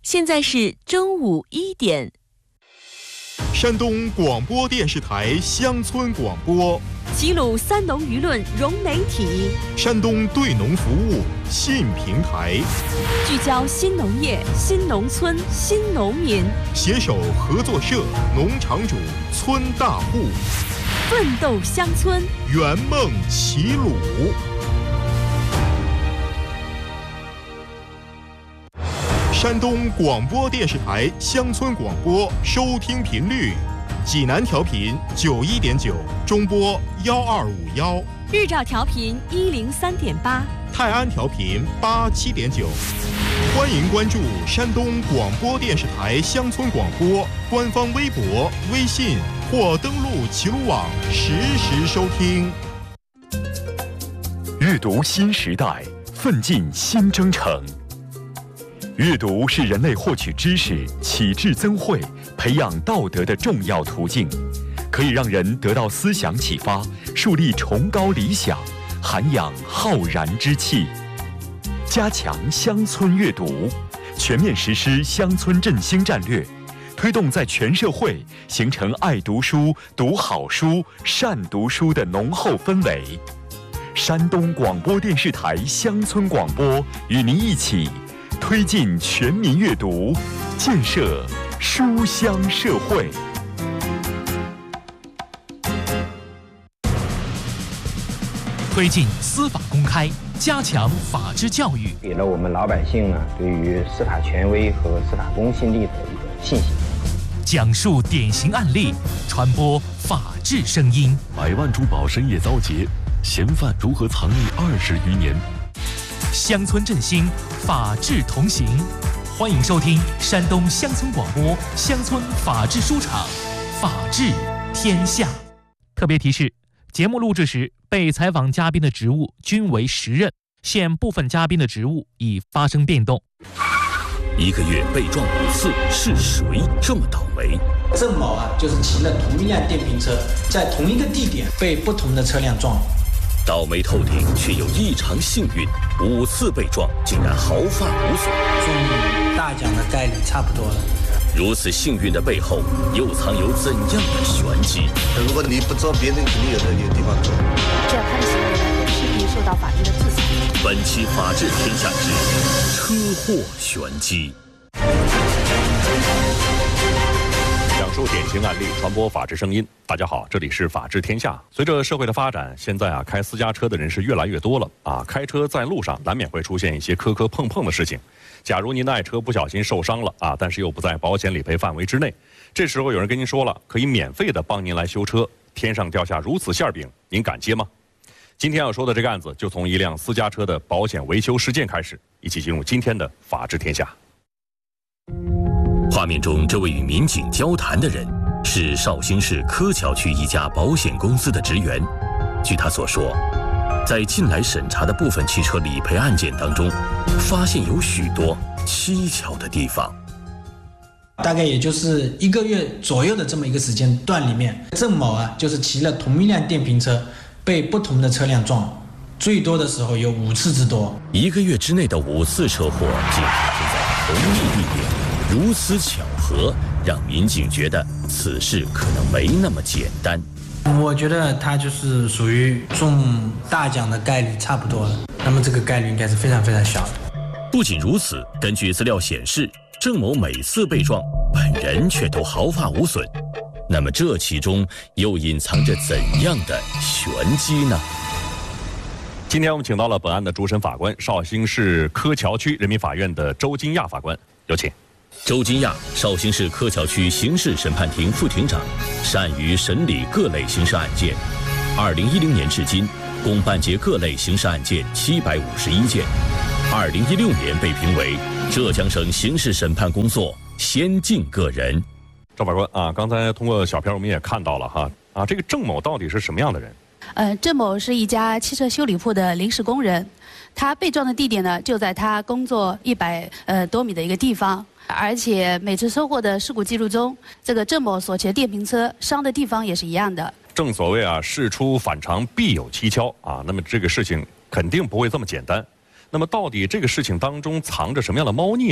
现在是中午1点。 山东广播电视台乡村广播， 齐鲁三农舆论融媒体， 山东对农服务新平台， 聚焦新农业、新农村、新农民， 携手合作社、农场主、村大户， 奋斗乡村， 圆梦齐鲁。山东广播电视台乡村广播收听频率：济南调频91.9，中波1251； 日照调频103.8， 泰安调频87.9。欢迎关注山东广播电视台乡村广播官方微博、微信或登录齐鲁网实时收听。 阅读新时代，奋进新征程。阅读是人类获取知识、启智增慧、培养道德的重要途径，可以让人得到思想启发，树立崇高理想，涵养浩然之气。加强乡村阅读，全面实施乡村振兴战略，推动在全社会形成爱读书、读好书、善读书的浓厚氛围。山东广播电视台乡村广播与您一起推进全民阅读，建设书香社会。 推进司法公开，加强法治教育， 给了我们老百姓呢对于司法权威和司法公信力的一个信心。 讲述典型案例，传播法治声音。 百万珠宝深夜遭劫，嫌犯如何藏匿20余年？ 乡村振兴，法治同行。欢迎收听山东乡村广播乡村法治书场，法治天下。特别提示：节目录制时，被采访嘉宾的职务均为实任，现部分嘉宾的职务已发生变动。 1个月被撞5次，是谁这么倒霉？ 郑某就是骑了同一辆电瓶车，在同一个地点被不同的车辆撞。 倒霉透顶，却又异常幸运，5次被撞竟然毫发无损， 中大奖的概率差不多了。 如此幸运的背后，又藏有怎样的玄机？ 如果你不走，别人肯定有那个地方走。 这样他的行为呢，也势必受到法律的制裁。 本期法治天下之车祸玄机。讲述典型案例，传播法治声音。大家好，这里是法治天下。随着社会的发展，现在开私家车的人是越来越多了开车在路上难免会出现一些磕磕碰碰的事情。假如您的爱车不小心受伤了但是又不在保险理赔范围之内，这时候有人跟您说了，可以免费的帮您来修车，天上掉下如此馅饼，您敢接吗？今天要说的这个案子，就从一辆私家车的保险维修事件开始，一起进入今天的法治天下。画面中这位与民警交谈的人是绍兴市柯桥区一家保险公司的职员。据他所说，在近来审查的部分汽车理赔案件当中，发现有许多蹊跷的地方。 大概也就是1个月左右的这么一个时间段里面，郑某就是骑了同一辆电瓶车，被不同的车辆撞，最多的时候有5次之多。 1个月之内的5次车祸竟发生在同一地点。如此巧合，让民警觉得此事可能没那么简单。 我觉得他就是属于中大奖的概率差不多了，那么这个概率应该是非常非常小的。 不仅如此，根据资料显示，郑某每次被撞，本人却都毫发无损。那么这其中又隐藏着怎样的玄机呢？今天我们请到了本案的主审法官，绍兴市柯桥区人民法院的周金亚法官，有请。周金亚，绍兴市柯桥区刑事审判庭副庭长，善于审理各类刑事案件。2010年至今，共办结各类刑事案件751件。2016年被评为浙江省刑事审判工作先进个人。赵法官刚才通过小片我们也看到了这个郑某到底是什么样的人？ 郑某是一家汽车修理铺的临时工人，他被撞的地点呢就在他工作100多米的一个地方。而且每次车祸的事故记录中，这个郑某所骑的电瓶车伤的地方也是一样的。 正所谓事出反常必有蹊跷那么这个事情肯定不会这么简单。那么到底这个事情当中藏着什么样的猫腻呢？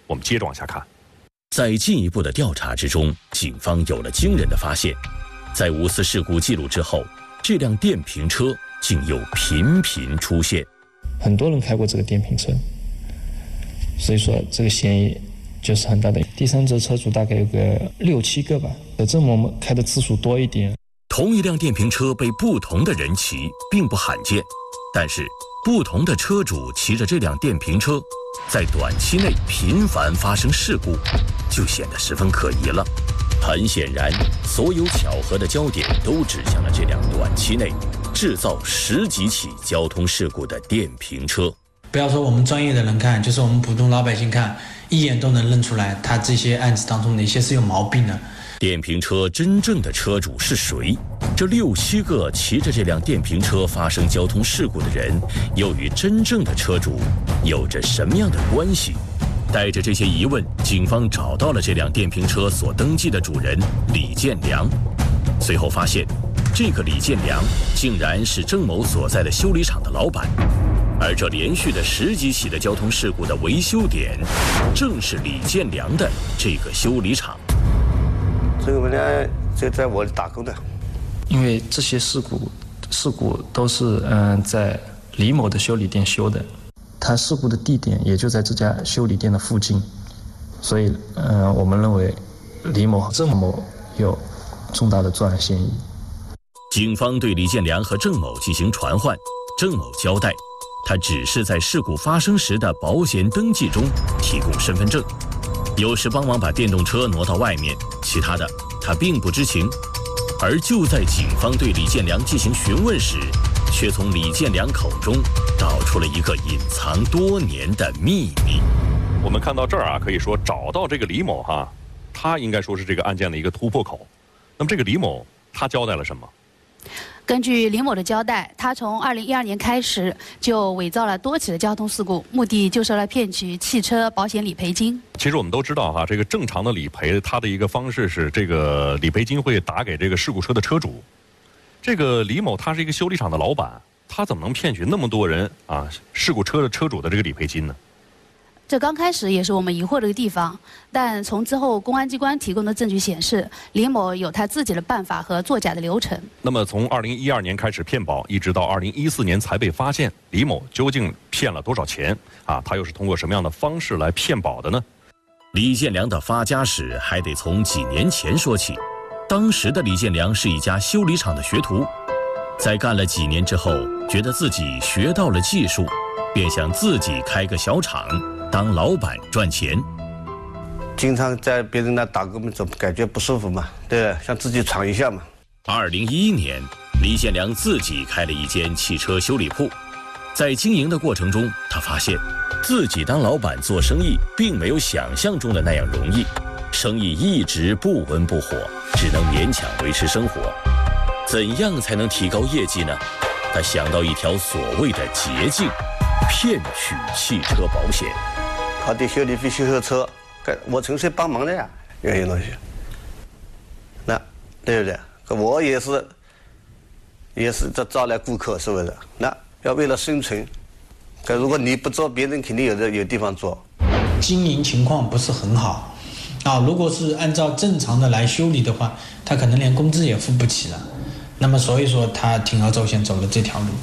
我们接着往下看。 在进一步的调查之中，警方有了惊人的发现，在5次事故记录之后，这辆电瓶车竟又频频出现。 很多人开过这个电瓶车，所以说这个嫌疑就是很大的。第三者车主大概有个6、7个吧，郑某开的次数多一点。 同一辆电瓶车被不同的人骑并不罕见，但是不同的车主骑着这辆电瓶车，在短期内频繁发生事故，就显得十分可疑了。很显然，所有巧合的焦点都指向了这辆短期内制造10几起交通事故的电瓶车。 不要说我们专业的人看，就是我们普通老百姓看，一眼都能认出来，他这些案子当中哪些是有毛病的。 电瓶车真正的车主是谁？这6、7个骑着这辆电瓶车发生交通事故的人，又与真正的车主有着什么样的关系？带着这些疑问，警方找到了这辆电瓶车所登记的主人李建良。随后发现，这个李建良竟然是郑某所在的修理厂的老板，而这连续的10几起的交通事故的维修点，正是李建良的这个修理厂。 这个我呢就在我打工的， 因为这些事故都是在李某的修理店修的，他事故的地点也就在这家修理店的附近，所以我们认为李某和郑某有重大的作案嫌疑。 警方对李建良和郑某进行传唤，郑某交代，他只是在事故发生时的保险登记中提供身份证，有时帮忙把电动车挪到外面，其他的他并不知情。而就在警方对李建良进行询问时，却从李建良口中找出了一个隐藏多年的秘密。 我们看到这儿啊，可以说找到这个李某哈，他应该说是这个案件的一个突破口。那么这个李某他交代了什么？ 根据李某的交代，他从2012年开始就伪造了多起的交通事故，目的就是来骗取汽车保险理赔金。 其实我们都知道哈，这个正常的理赔，它的一个方式是这个理赔金会打给这个事故车的车主。这个李某他是一个修理厂的老板，他怎么能骗取那么多人啊事故车的车主的这个理赔金呢？ 这刚开始也是我们疑惑的一个地方，但从之后公安机关提供的证据显示，李某有他自己的办法和作假的流程。 那么从2012年开始骗保，一直到2014年才被发现，李某究竟骗了多少钱啊？他又是通过什么样的方式来骗保的呢？ 李建良的发家史还得从几年前说起。当时的李建良是一家修理厂的学徒，在干了几年之后，觉得自己学到了技术，便想自己开个小厂当老板赚钱。 经常在别人那打工，总感觉不舒服嘛，对，想自己闯一下嘛。 2011年，李建良自己开了一间汽车修理铺，在经营的过程中，他发现自己当老板做生意并没有想象中的那样容易，生意一直不温不火，只能勉强维持生活。怎样才能提高业绩呢？他想到一条所谓的捷径，骗取汽车保险。 他的修理费、修车，我纯粹帮忙的呀，有些东西。那对不对？我也是这招来顾客，是不是？那要为了生存，可如果你不做，别人肯定有地方做。 经营情况不是很好啊，如果是按照正常的来修理的话，他可能连工资也付不起了。那么所以说他铤而走险走了这条路。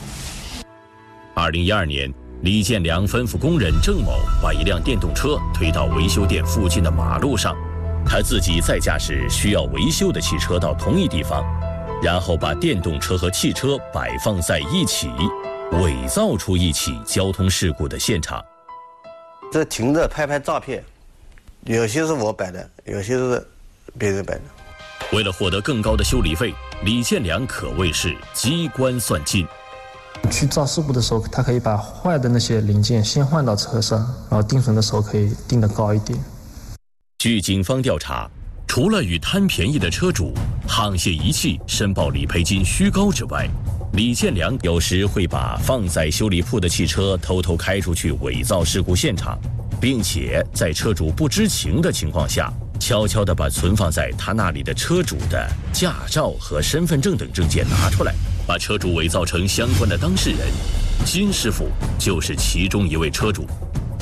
2012年，李建良吩咐工人郑某把一辆电动车推到维修店附近的马路上，他自己再驾驶需要维修的汽车到同一地方，然后把电动车和汽车摆放在一起，伪造出一起交通事故的现场。 这停着拍照片，有些是我摆的，有些是别人摆的。 为了获得更高的修理费，李建良可谓是机关算尽。 去造事故的时候，他可以把坏的那些零件先换到车上，然后定损的时候可以定得高一点。 据警方调查，除了与贪便宜的车主沆瀣一气申报理赔金虚高之外，李建良有时会把放在修理铺的汽车偷偷开出去伪造事故现场，并且在车主不知情的情况下，悄悄地把存放在他那里的车主的驾照和身份证等证件拿出来，把车主伪造成相关的当事人。金师傅就是其中一位车主。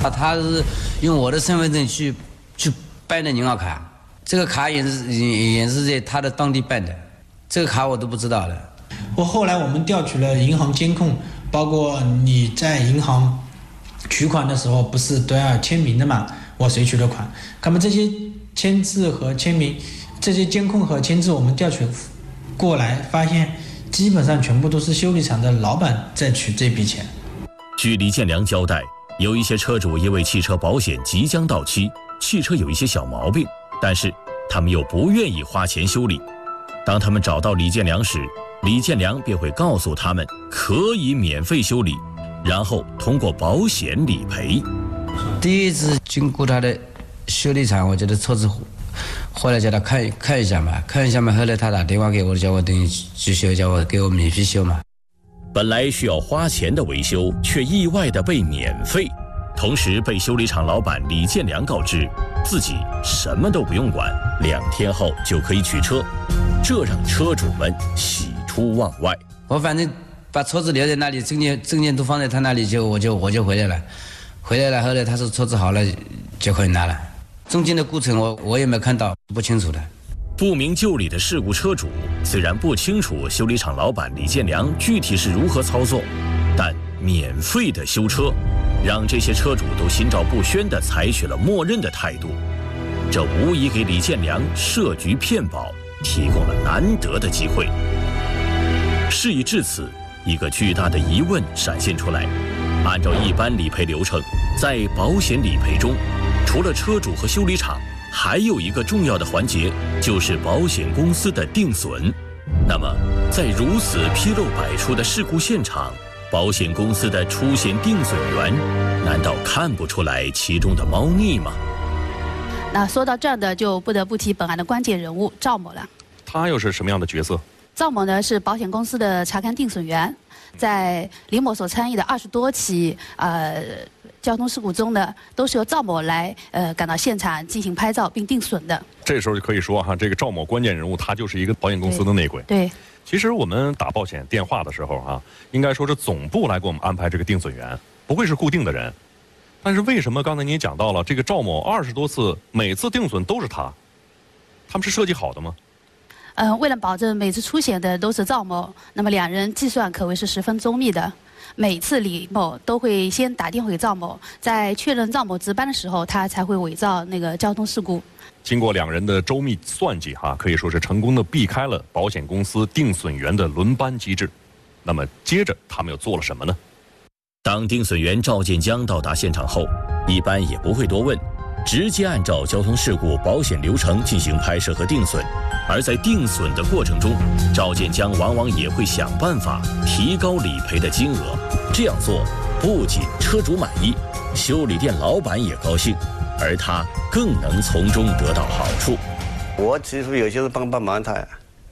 他是用我的身份证去办的银行卡，这个卡也是在他的当地办的，这个卡我都不知道的。 后来我们调取了银行监控，包括你在银行取款的时候不是都要签名的嘛？我谁取的款？那么这些签字和签名，这些监控和签字我们调取过来，发现基本上全部都是修理厂的老板在取这笔钱。 据李建良交代，有一些车主因为汽车保险即将到期，汽车有一些小毛病，但是他们又不愿意花钱修理。当他们找到李建良时，李建良便会告诉他们可以免费修理，然后通过保险理赔。 第一次经过他的修理厂，我觉得车子后来叫他看一下嘛，后来他打电话给我，叫我等于去修，叫我给我免费修嘛。 本来需要花钱的维修，却意外的被免费，同时被修理厂老板李建良告知自己什么都不用管，2天后就可以取车，这让车主们喜出望外。 我反正把车子留在那里，证件都放在他那里，我就回来了。后来他说车子好了就可以拿了。中间的过程我也没看到，不清楚的。 不明就里的事故车主虽然不清楚修理厂老板李建良具体是如何操作，但免费的修车让这些车主都心照不宣地采取了默认的态度，这无疑给李建良设局骗保提供了难得的机会。事已至此，一个巨大的疑问闪现出来：按照一般理赔流程，在保险理赔中，除了车主和修理厂，还有一个重要的环节，就是保险公司的定损。那么，在如此纰漏百出的事故现场，保险公司的出险定损员，难道看不出来其中的猫腻吗？ 那说到这儿的，就不得不提本案的关键人物赵某了。 他又是什么样的角色？ 赵某呢是保险公司的查勘定损员，在李某所参与的20多起交通事故中呢，都是由赵某来赶到现场进行拍照并定损的。 这时候就可以说哈，这个赵某关键人物他就是一个保险公司的内鬼。 对。 其实我们打保险电话的时候啊，应该说是总部来给我们安排这个定损员，不会是固定的人。但是为什么刚才您也讲到了这个赵某20多次每次定损都是他们是设计好的吗？ 为了保证每次出险的都是赵某，那么2人计算可谓是十分周密的。每次李某都会先打电话给赵某，在确认赵某值班的时候，他才会伪造那个交通事故。 经过2人的周密算计可以说是成功的避开了保险公司定损员的轮班机制。那么接着他们又做了什么呢？ 当定损员赵建江到达现场后，一般也不会多问，直接按照交通事故保险流程进行拍摄和定损。而在定损的过程中，赵建江往往也会想办法提高理赔的金额。这样做不仅车主满意，修理店老板也高兴，而他更能从中得到好处。 我其实有些是帮忙他，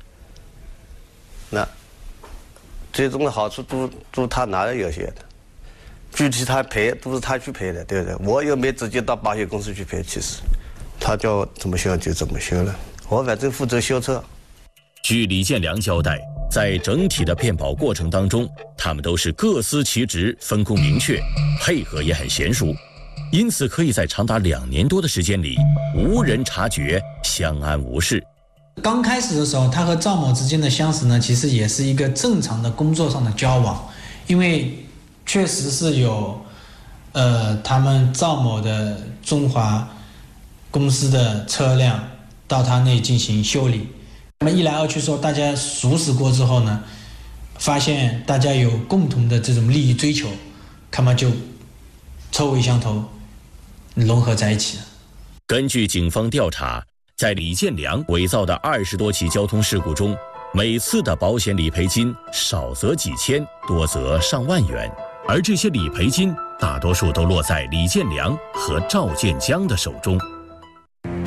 那最终的好处都他拿的有些的，具体他赔都是他去赔的，对不对？我又没直接到保险公司去赔，其实他叫我怎么修就怎么修了，我反正负责修车。 据李建良交代，在整体的骗保过程当中，他们都是各司其职，分工明确，配合也很娴熟，因此可以在长达2年多的时间里无人察觉，相安无事。 刚开始的时候，他和赵某之间的相识呢，其实也是一个正常的工作上的交往，因为确实是有他们赵某的中华公司的车辆到他那进行修理。那么一来二去说，大家熟识过之后呢，发现大家有共同的这种利益追求，他们就臭味相投，融合在一起了。 根据警方调查，在李建良伪造的20多起交通事故中，每次的保险理赔金少则几千，多则上万元，而这些理赔金大多数都落在李建良和赵建江的手中。